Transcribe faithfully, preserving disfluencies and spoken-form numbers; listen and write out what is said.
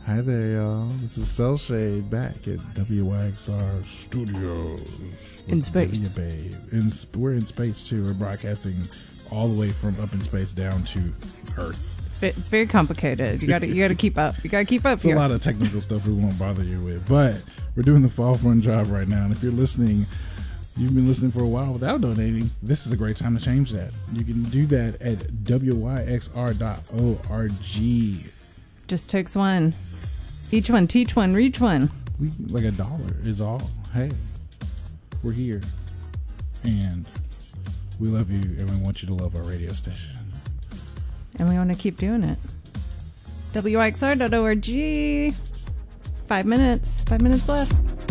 Hi there, y'all. This is Cell Shade back at W Y X R Studios. In space. Babe. In, we're in space, too. We're broadcasting all the way from up in space down to Earth. It's very, it's very complicated. You got to you got to keep up. You got to keep up It's here. a lot of technical stuff we won't bother you with. But we're doing the Fall Fun Drive right now. And if you're listening, you've been listening for a while without donating, this is a great time to change that. You can do that at W Y X R dot org. Just takes one. Each one, teach one, reach one. We like a dollar is all. Hey, we're here, and we love you, and we want you to love our radio station. And we want to keep doing it. W Y X R dot org. Five minutes. Five minutes left.